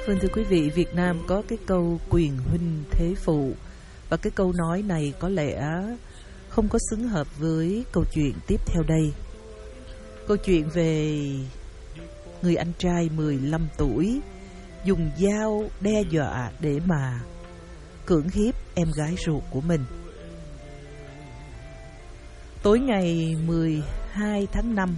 Vâng, thưa quý vị, Việt Nam có cái câu quyền huynh thế phụ, và cái câu nói này có lẽ không có xứng hợp với câu chuyện tiếp theo đây. Câu chuyện về người anh trai 15 tuổi dùng dao đe dọa để mà cưỡng hiếp em gái ruột của mình. Tối ngày 12 tháng 5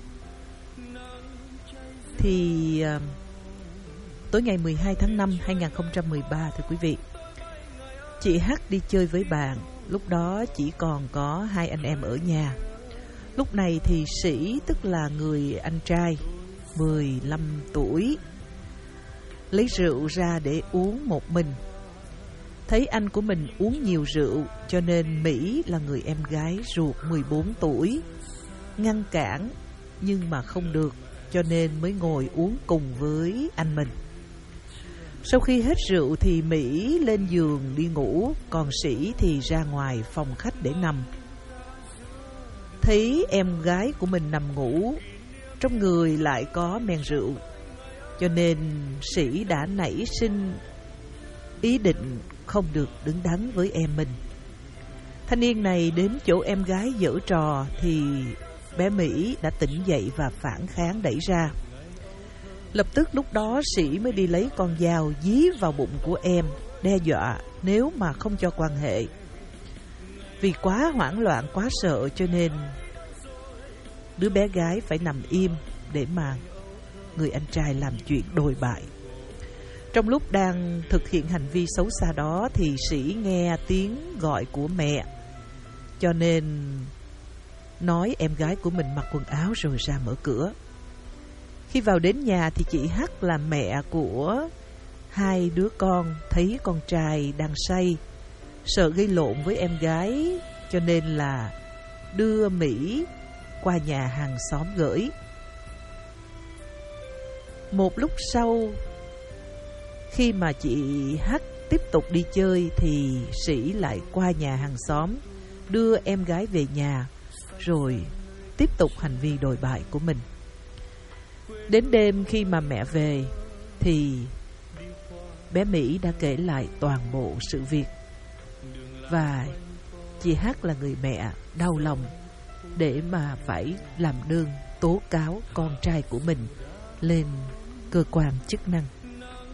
tối ngày 12 tháng 5 2013, thưa quý vị, chị H đi chơi với bạn. Lúc đó chỉ còn có hai anh em ở nhà. Lúc này thì Sĩ, tức là người anh trai 15 tuổi, lấy rượu ra để uống một mình. Thấy anh của mình uống nhiều rượu, cho nên Mỹ là người em gái ruột 14 tuổi ngăn cản, nhưng mà không được, cho nên mới ngồi uống cùng với anh mình. Sau khi hết rượu thì Mỹ lên giường đi ngủ, còn Sĩ thì ra ngoài phòng khách để nằm. Thấy em gái của mình nằm ngủ, trong người lại có men rượu, cho nên Sĩ đã nảy sinh ý định không được đứng đắn với em mình. Thanh niên này đến chỗ em gái giở trò thì bé Mỹ đã tỉnh dậy và phản kháng đẩy ra. Lập tức lúc đó Sĩ mới đi lấy con dao dí vào bụng của em, đe dọa nếu mà không cho quan hệ. Vì quá hoảng loạn, quá sợ, cho nên đứa bé gái phải nằm im để mà người anh trai làm chuyện đồi bại. Trong lúc đang thực hiện hành vi xấu xa đó thì Sĩ nghe tiếng gọi của mẹ, cho nên nói em gái của mình mặc quần áo rồi ra mở cửa. Khi vào đến nhà thì chị H là mẹ của hai đứa con thấy con trai đang say, sợ gây lộn với em gái, cho nên là đưa Mỹ qua nhà hàng xóm gửi. Một lúc sau, khi mà chị H tiếp tục đi chơi thì Sĩ lại qua nhà hàng xóm đưa em gái về nhà, rồi tiếp tục hành vi đồi bại của mình. Đến đêm khi mà mẹ về thì bé Mỹ đã kể lại toàn bộ sự việc, và chị H là người mẹ đau lòng để mà phải làm đơn tố cáo con trai của mình lên cơ quan chức năng.